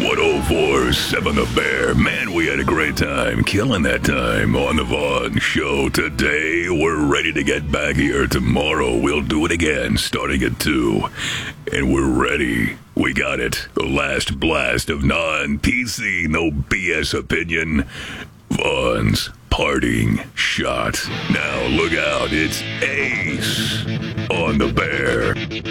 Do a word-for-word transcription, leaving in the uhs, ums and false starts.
oh four seven The Bear. Man, we had a great time killing that time on the Vaughn Show today. We're ready to get back here tomorrow. We'll do it again starting at two. And we're ready. We got it. The last blast of non-P C, no B S opinion. Vaughn's parting shot. Now look out, it's Ace on The Bear.